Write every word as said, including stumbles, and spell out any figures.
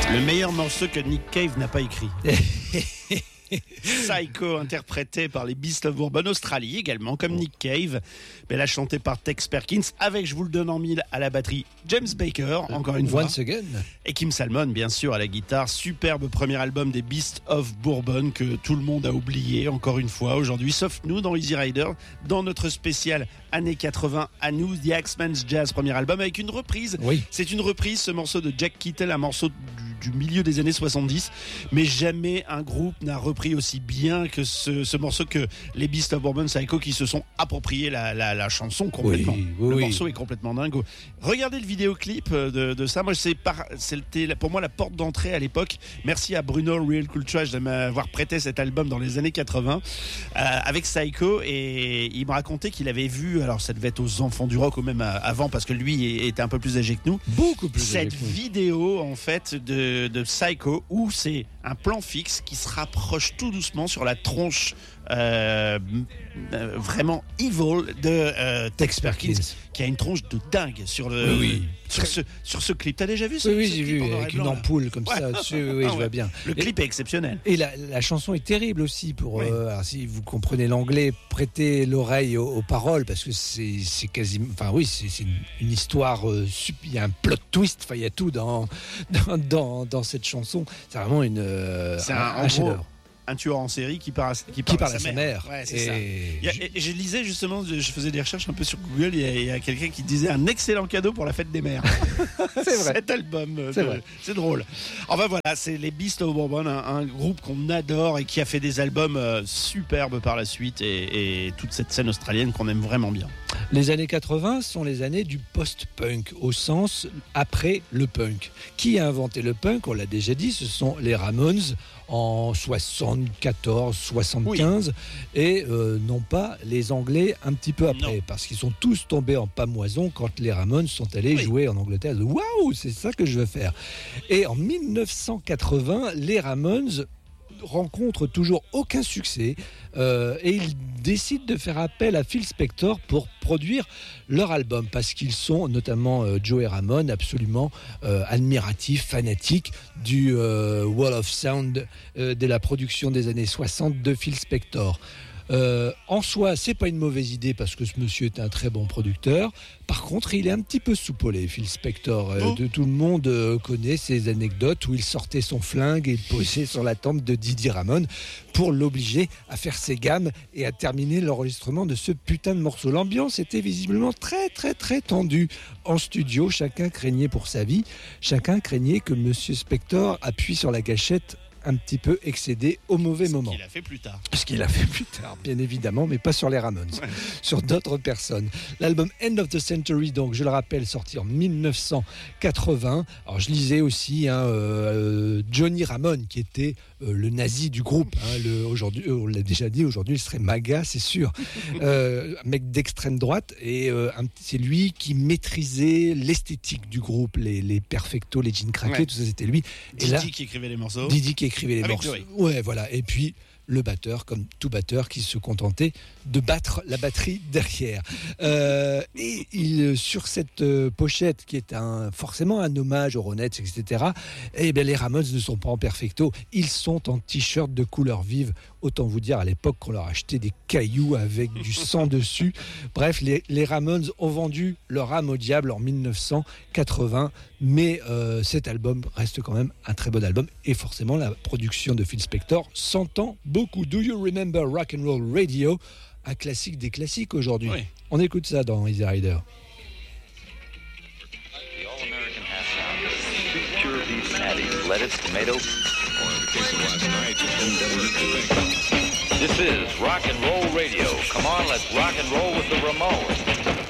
Le meilleur morceau que Nick Cave n'a pas écrit. Psycho, interprété par les Beasts of Bourbon, Australie également, comme Nick Cave. Mais là, chanté par Tex Perkins, avec, je vous le donne en mille, à la batterie, James Baker, encore une fois. Once again. Et Kim Salmon, bien sûr, à la guitare. Superbe premier album des Beasts of Bourbon que tout le monde a oublié, encore une fois, aujourd'hui, sauf nous, dans Easy Rider, dans notre spécial années quatre-vingts, à nous, The Axeman's Jazz, premier album, avec une reprise. Oui. C'est une reprise, ce morceau de Jack Kittle, un morceau du, du milieu des années soixante-dix, mais jamais un groupe n'a repris aussi bien que ce, ce morceau que les Beasts of Bourbon Psycho, qui se sont appropriés la, la, la chanson complètement. Oui, oui, le oui. morceau est complètement dingue. Regardez le vidéoclip de, de ça. Moi, c'est par, c'était pour moi la porte d'entrée à l'époque. Merci à Bruno Real Cool Trash de m'avoir prêté cet album dans les années quatre-vingts euh, avec Psycho, et il me racontait qu'il avait vu, alors ça devait être aux Enfants du Rock ou même avant, parce que lui était un peu plus âgé que nous. Beaucoup plus Cette âgé que nous. vidéo en fait de, de Psycho, où c'est un plan fixe qui se rapproche tout doucement sur la tronche euh, euh, vraiment evil de euh, Tex Perkins, qui a une tronche de dingue sur le Oui, oui. sur ce sur ce clip. T'as déjà vu ce, Oui, oui, ce j'ai clip vu, en noir et avec une blanc, là ampoule comme ça Ouais. dessus. Oui, oui, Ah je ouais. vois bien. Le clip et, est exceptionnel. Et la, la chanson est terrible aussi. Pour, Oui. euh, alors si vous comprenez l'anglais, prêtez l'oreille aux, aux paroles, parce que c'est, c'est quasiment. Enfin, oui, c'est, c'est une, une histoire. Euh, sup- il y a un plot twist. Enfin, il y a tout dans dans, dans, dans cette chanson. C'est vraiment une. Euh, C'est un, un, un en gros, chef-d'œuvre. un tueur en série qui parle à, qui Qui parle parle à sa mère. Ouais, c'est et ça. Il y a- et je lisais justement, je faisais des recherches un peu sur Google, il y a, il y a quelqu'un qui disait un excellent cadeau pour la fête des mères. C'est vrai. Cet album, euh, C'est de- vrai. c'est drôle. Enfin voilà, c'est les Beasts of Bourbon, un, un groupe qu'on adore et qui a fait des albums euh, superbes par la suite, et, et toute cette scène australienne qu'on aime vraiment bien. Les années quatre-vingts sont les années du post-punk, au sens après le punk. Qui a inventé le punk ? On l'a déjà dit, ce sont les Ramones en soixante-quatorze soixante-quinze, oui. Et euh, non pas les Anglais un petit peu après, non. Parce qu'ils sont tous tombés en pamoison quand les Ramones sont allés oui. jouer en Angleterre. Waouh, c'est ça que je veux faire. Et en dix-neuf cent quatre-vingts, les Ramones rencontrent toujours aucun succès euh, et ils décident de faire appel à Phil Spector pour produire leur album, parce qu'ils sont, notamment euh, Joey Ramone, absolument euh, admiratifs, fanatiques du euh, Wall of Sound, euh, de la production des années soixante de Phil Spector. Euh, en soi, c'est pas une mauvaise idée, parce que ce monsieur est un très bon producteur. Par contre, il est un petit peu soupolé, Phil Spector. Euh, oh. de, tout le monde euh, connaît ces anecdotes où il sortait son flingue et il posait sur la tempe de Didi Ramone pour l'obliger à faire ses gammes et à terminer l'enregistrement de ce putain de morceau. L'ambiance était visiblement très très très tendue en studio. Chacun craignait pour sa vie. Chacun craignait que monsieur Spector appuie sur la gâchette un petit peu excédé au mauvais Ce moment. Ce qu'il a fait plus tard. Ce qu'il a fait plus tard, bien évidemment, mais pas sur les Ramones, ouais. Sur d'autres personnes. L'album End of the Century, donc, je le rappelle, sorti en dix-neuf cent quatre-vingts. Alors, je lisais aussi hein, euh, Johnny Ramone, qui était euh, le nazi du groupe. Hein, le, aujourd'hui, on l'a déjà dit, aujourd'hui, il serait MAGA, c'est sûr. euh, un mec d'extrême droite, et euh, un, c'est lui qui maîtrisait l'esthétique du groupe, les, les perfectos, les jeans craqués, ouais. Tout ça, c'était lui. Didi et là, qui écrivait les morceaux. Didi qui écrivait les Avec morceaux. Joey. Ouais, voilà. Et puis le batteur, comme tout batteur, qui se contentait de battre la batterie derrière. Euh, et il, sur cette euh, pochette, qui est un, forcément un hommage aux Ronettes, et cetera, eh bien, les Ramones ne sont pas en perfecto. Ils sont en t-shirt de couleur vive. Autant vous dire, à l'époque, qu'on leur achetait des cailloux avec du sang dessus. Bref, les, les Ramones ont vendu leur âme au diable en dix-neuf cent quatre-vingts. Mais euh, cet album reste quand même un très bon album. Et forcément, la production de Phil Spector s'entend beaucoup. Do You Remember Rock and Roll Radio? Un classique des classiques aujourd'hui. Oui. On écoute ça dans Easy Rider. The All-American half pound. Pure beef patty, lettuce, tomato. This is Rock and Roll Radio. Come on, let's rock and roll with the Ramones.